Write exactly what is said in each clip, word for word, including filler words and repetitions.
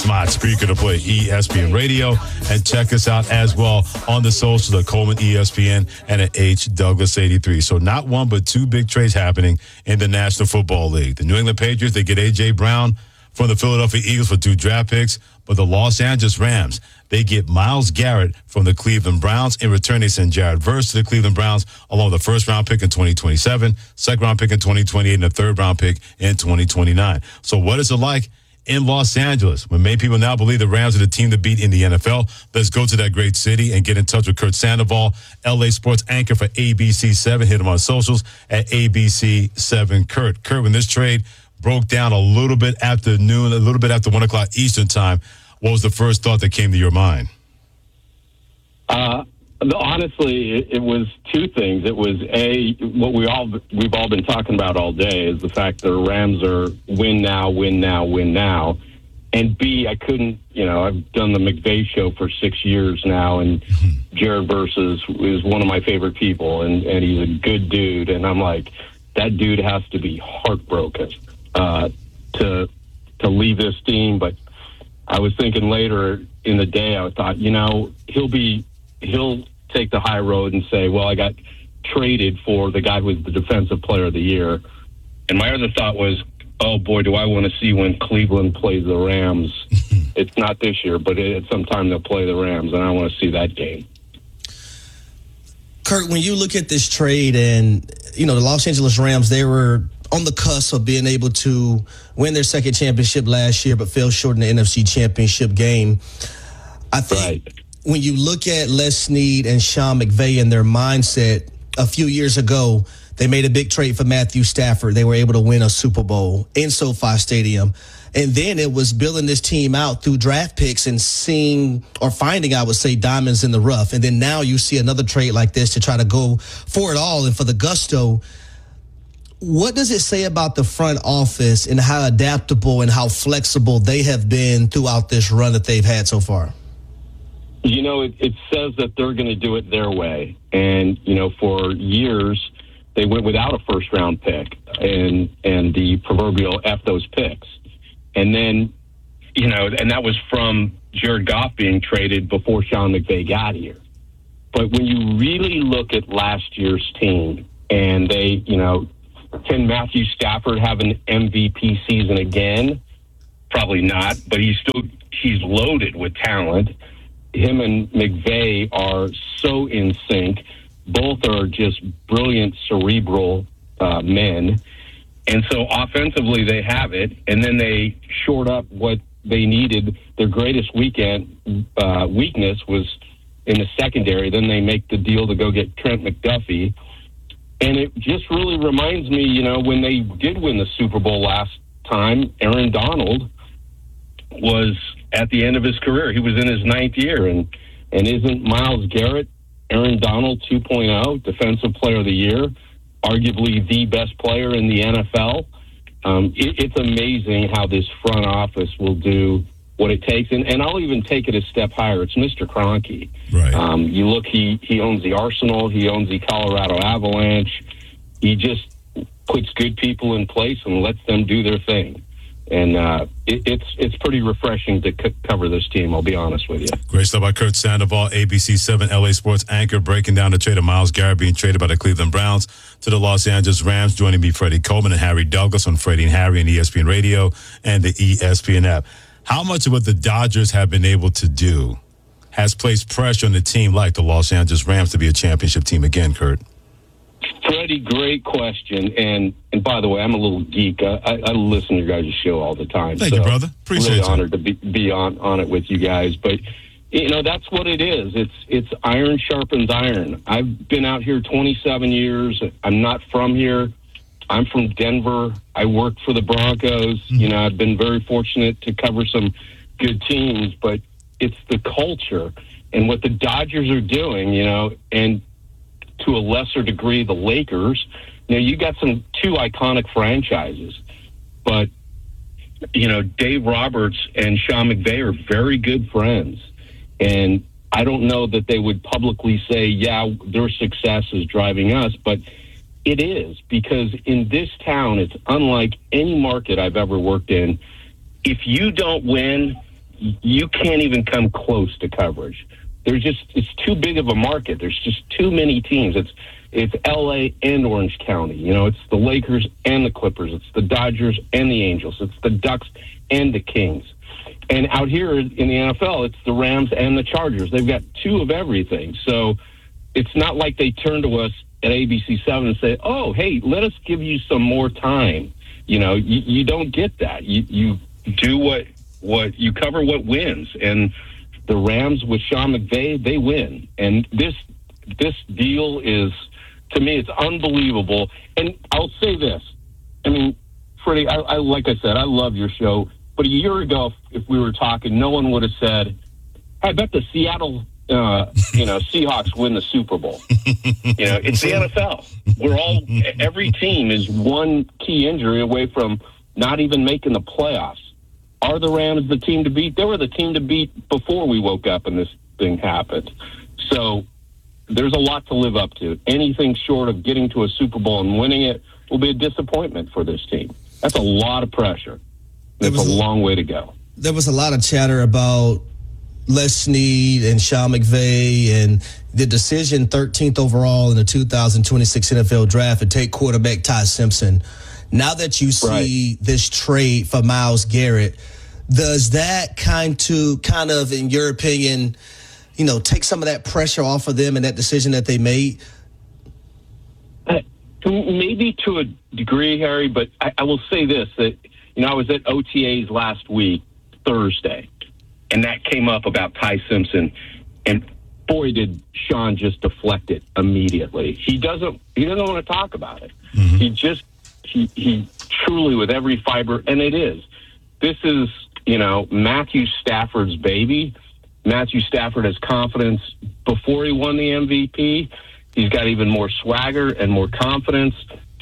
smart speaker to play E S P N Radio. And check us out as well on the socials at Coleman E S P N and at H Douglas eighty-three. So not one but two big trades happening in the National Football League. The New England Patriots, they get A J. Brown from the Philadelphia Eagles for two draft picks. But the Los Angeles Rams, they get Myles Garrett from the Cleveland Browns. In return, they send Jared Verse to the Cleveland Browns, along with a first-round pick in twenty twenty-seven, second-round pick in twenty twenty-eight, and a third-round pick in twenty twenty-nine. So what is it like in Los Angeles, when many people now believe the Rams are the team to beat in the N F L? Let's go to that great city and get in touch with Kurt Sandoval, L A sports anchor for A B C seven. Hit him on socials at A B C seven Kurt. Kurt, when this trade broke down a little bit after noon, a little bit after one o'clock Eastern time, what was the first thought that came to your mind? Uh, honestly, it, it was two things. It was a what we all we've all been talking about all day is the fact that the Rams are win now, win now, win now, and B, I couldn't. You know, I've done the McVay show for six years now, and Jared Verse is, is one of my favorite people, and and he's a good dude, and I'm like, that dude has to be heartbroken uh, to to leave this team, but. I was thinking later in the day, I thought, you know, he'll be, he'll take the high road and say, well, I got traded for the guy who was the defensive player of the year. And my other thought was, oh boy, do I want to see when Cleveland plays the Rams. It's not this year, but at some time they'll play the Rams, and I want to see that game. Kurt, when you look at this trade and, you know, the Los Angeles Rams, they were on the cusp of being able to win their second championship last year, but fell short in the N F C Championship game. I think right. when you look at Les Snead and Sean McVay and their mindset, a few years ago, they made a big trade for Matthew Stafford. They were able to win a Super Bowl in SoFi Stadium. And then it was building this team out through draft picks and seeing or finding, I would say, diamonds in the rough. And then now you see another trade like this to try to go for it all and for the gusto. What does it say about the front office and how adaptable and how flexible they have been throughout this run that they've had so far? You know, it, it says that they're going to do it their way. And, you know, for years, they went without a first-round pick and, and the proverbial F those picks. And then, you know, and that was from Jared Goff being traded before Sean McVay got here. But when you really look at last year's team and they, you know, can Matthew Stafford have an M V P season again? Probably not, but he's still he's loaded with talent. Him and McVay are so in sync. Both are just brilliant, cerebral uh, men. And so offensively they have it, and then they shored up what they needed. Their greatest weekend uh, weakness was in the secondary. Then they make the deal to go get Trent McDuffie. And it just really reminds me, you know, when they did win the Super Bowl last time, Aaron Donald was at the end of his career. He was in his ninth year. And, and isn't Myles Garrett, Aaron Donald two point oh, Defensive Player of the Year, arguably the best player in the N F L? Um, it, it's amazing how this front office will do what it takes. And, and I'll even take it a step higher. It's Mister Kroenke. Right. Um, you look, he, he owns the Arsenal. He owns the Colorado Avalanche. He just puts good people in place and lets them do their thing. And uh, it, it's it's pretty refreshing to c- cover this team, I'll be honest with you. Great stuff by Kurt Sandoval, A B C seven L A sports anchor, breaking down the trade of Myles Garrett being traded by the Cleveland Browns to the Los Angeles Rams. Joining me, Freddie Coleman and Harry Douglas on Freddie and Harry and E S P N Radio and the E S P N app. How much of what the Dodgers have been able to do has placed pressure on the team like the Los Angeles Rams to be a championship team again, Kurt? Freddie, great question. And and by the way, I'm a little geek. I, I, I listen to your guys' show all the time. Thank so you, brother. Appreciate really you. honored to be, be on, on it with you guys. But, you know, that's what it is. It's it's iron sharpens iron. I've been out here twenty-seven years. I'm not from here. I'm from Denver. I worked for the Broncos. Mm-hmm. You know, I've been very fortunate to cover some good teams, but it's the culture and what the Dodgers are doing, you know, and to a lesser degree, the Lakers. You know, you got some two iconic franchises, but, you know, Dave Roberts and Sean McVay are very good friends. And I don't know that they would publicly say, yeah, their success is driving us, but it is, because in this town, it's unlike any market I've ever worked in. If you don't win, you can't even come close to coverage. There's just it's too big of a market. There's just too many teams. It's it's L A and Orange County. You know, it's the Lakers and the Clippers. It's the Dodgers and the Angels. It's the Ducks and the Kings. And out here in the N F L, it's the Rams and the Chargers. They've got two of everything. So it's not like they turn to us at A B C seven and say, "Oh, hey, let us give you some more time." You know, you, you don't get that. You you do what what you cover what wins, and the Rams with Sean McVay, they win. And this this deal is, to me, it's unbelievable. And I'll say this: I mean, Freddie, I, I like I said, I love your show. But a year ago, if we were talking, no one would have said, "I bet the Seattle." Uh, you know, Seahawks win the Super Bowl. You know, it's the N F L. We're all, every team is one key injury away from not even making the playoffs. Are the Rams the team to beat? They were the team to beat before we woke up and this thing happened. So there's a lot to live up to. Anything short of getting to a Super Bowl and winning it will be a disappointment for this team. That's a lot of pressure. It's a long way to go. There was a lot of chatter about Les Snead and Sean McVay and the decision thirteenth overall in the two thousand twenty-six N F L draft to take quarterback Ty Simpson. Now that you see right. this trade for Myles Garrett, does that kind to kind of, in your opinion, you know, take some of that pressure off of them and that decision that they made? Uh, maybe to a degree, Harry, but I, I will say this, that, you know, I was at O T As last week, Thursday, and that came up about Ty Simpson, and boy, did Sean just deflect it immediately. He doesn't. He doesn't want to talk about it. Mm-hmm. He just. He, he truly, with every fiber, and it is. This is, you know, Matthew Stafford's baby. Matthew Stafford has confidence before he won the M V P. He's got even more swagger and more confidence.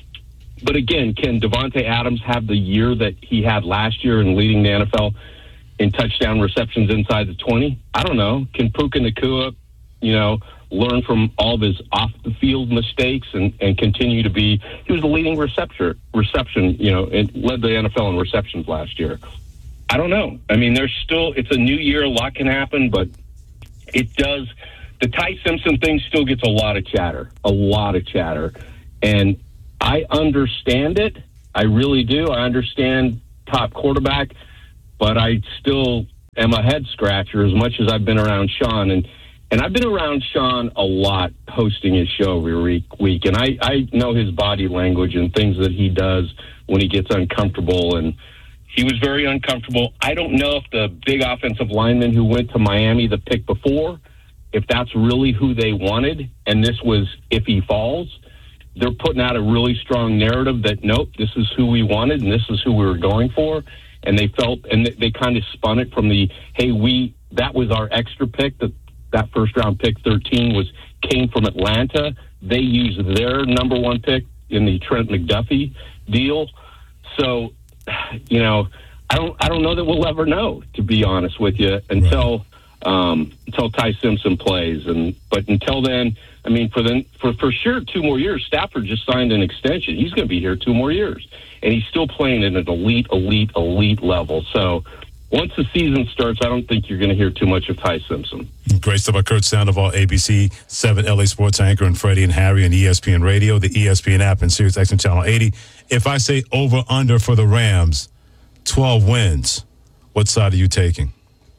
But again, can Devontae Adams have the year that he had last year in leading the N F L in touchdown receptions inside the twenty? I don't know. Can Puka Nacua, you know, learn from all of his off-the-field mistakes and, and continue to be – he was the leading receptor, reception, you know, and led the N F L in receptions last year. I don't know. I mean, there's still – it's a new year. A lot can happen, but it does – the Ty Simpson thing still gets a lot of chatter, a lot of chatter. And I understand it. I really do. I understand top quarterback, but I still am a head-scratcher as much as I've been around Sean. And And I've been around Sean a lot hosting his show every week, and I, I know his body language and things that he does when he gets uncomfortable, and he was very uncomfortable. I don't know if the big offensive lineman who went to Miami the pick before, if that's really who they wanted, and this was if he falls. They're putting out a really strong narrative that, nope, this is who we wanted, and this is who we were going for, and they felt, and they, they kind of spun it from the, hey, we that was our extra pick, that That first-round pick, thirteen, was came from Atlanta. They used their number one pick in the Trent McDuffie deal. So, you know, I don't, I don't know that we'll ever know, to be honest with you, until um, until Ty Simpson plays. And but until then, I mean, for the for for sure, two more years. Stafford just signed an extension. He's going to be here two more years, and he's still playing at an elite, elite, elite level. So, once the season starts, I don't think you're going to hear too much of Ty Simpson. Great stuff by Kurt Sandoval, A B C seven L A Sports Anchor, and Freddie and Harry on E S P N Radio, the E S P N app, and Sirius X M Channel eighty. If I say over-under for the Rams, twelve wins, what side are you taking?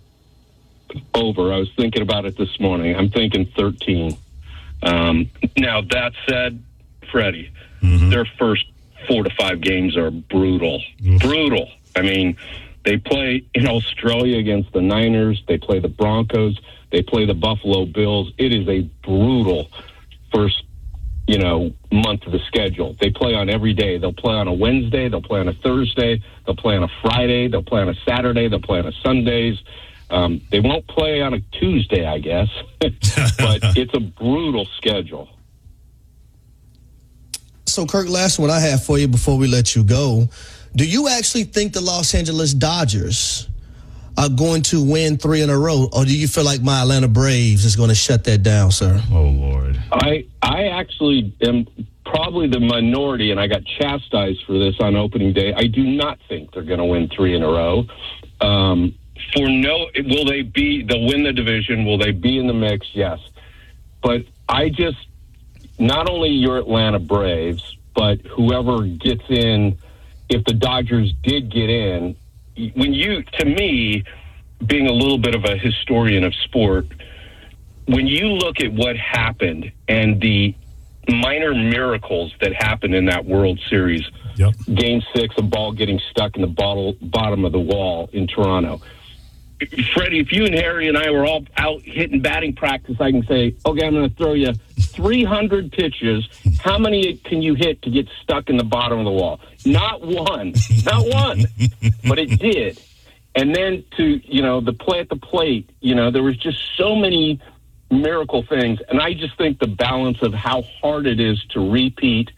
Over. I was thinking about it this morning. I'm thinking thirteen. Um, now, that said, Freddie, mm-hmm. their first four to five games are brutal. Mm-hmm. Brutal. I mean, they play in Australia against the Niners. They play the Broncos. They play the Buffalo Bills. It is a brutal first, you know, month of the schedule. They play on every day. They'll play on a Wednesday. They'll play on a Thursday. They'll play on a Friday. They'll play on a Saturday. They'll play on a Sundays. Um, they won't play on a Tuesday, I guess. But it's a brutal schedule. So, Kirk, last one I have for you before we let you go. Do you actually think the Los Angeles Dodgers are going to win three in a row, or do you feel like my Atlanta Braves is going to shut that down, sir? Oh, Lord. I I actually am probably the minority, and I got chastised for this on opening day. I do not think they're going to win three in a row. Um, for no, will they be, they'll win the division. Will they be in the mix? Yes. But I just, not only your Atlanta Braves, but whoever gets in, if the Dodgers did get in, when you, to me, being a little bit of a historian of sport, when you look at what happened and the minor miracles that happened in that World Series, yep. Game six, a ball getting stuck in the bottle, bottom of the wall in Toronto. Freddie, if you and Harry and I were all out hitting batting practice, I can say, okay, I'm going to throw you three hundred pitches. How many can you hit to get stuck in the bottom of the wall? Not one. Not one. But it did. And then to, you know, the play at the plate, you know, there was just so many miracle things. And I just think the balance of how hard it is to repeat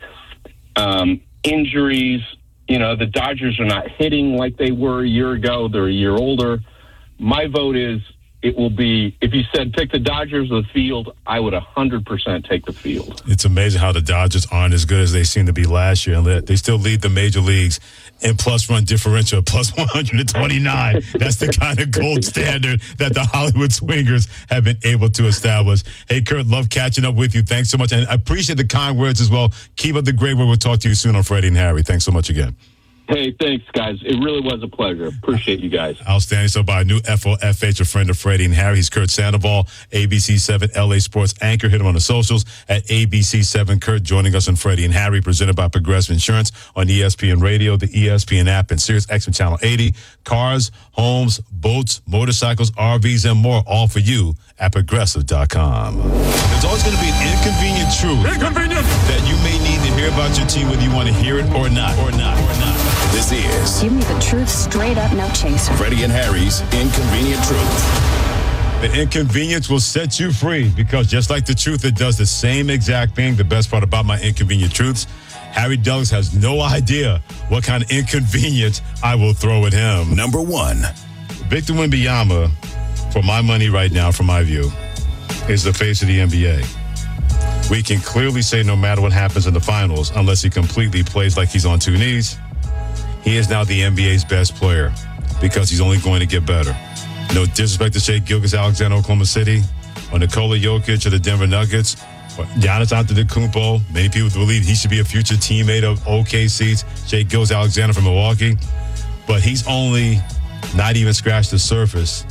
um, injuries. You know, the Dodgers are not hitting like they were a year ago. They're a year older. My vote is it will be, if you said pick the Dodgers or the field, I would one hundred percent take the field. It's amazing how the Dodgers aren't as good as they seemed to be last year. And they still lead the major leagues in plus run differential, plus one hundred twenty-nine. That's the kind of gold standard that the Hollywood Swingers have been able to establish. Hey, Kurt, love catching up with you. Thanks so much. And I appreciate the kind words as well. Keep up the great work. We'll talk to you soon on Freddie and Harry. Thanks so much again. Hey, thanks, guys. It really was a pleasure. Appreciate you guys. Outstanding. So by a new F O F H, a friend of Freddie and Harry. He's Kurt Sandoval, A B C seven L A Sports anchor. Hit him on the socials at A B C seven Kurt. Joining us on Freddie and Harry, presented by Progressive Insurance on E S P N Radio, the E S P N app, and Sirius X M Channel eighty. Cars, homes, boats, motorcycles, R Vs, and more, all for you at Progressive dot com. There's always going to be an inconvenient truth inconvenient. that you may need to hear about your team, whether you want to hear it or not, or not, or not. This is Give me the truth straight up, no chaser. Freddie and Harry's Inconvenient Truth. The inconvenience will set you free because just like the truth, it does the same exact thing. The best part about my inconvenient truths, Harry Douglas has no idea what kind of inconvenience I will throw at him. Number one. Victor Wembanyama, for my money right now, from my view, is the face of the N B A. We can clearly say no matter what happens in the finals, unless he completely plays like he's on two knees, he is now the N B A's best player because he's only going to get better. No disrespect to Shai Gilgeous-Alexander, Oklahoma City, or Nikola Jokic of the Denver Nuggets, or Giannis Antetokounmpo. Many people believe he should be a future teammate of O K C's Shai Gilgeous-Alexander from Milwaukee, but he's only not even scratched the surface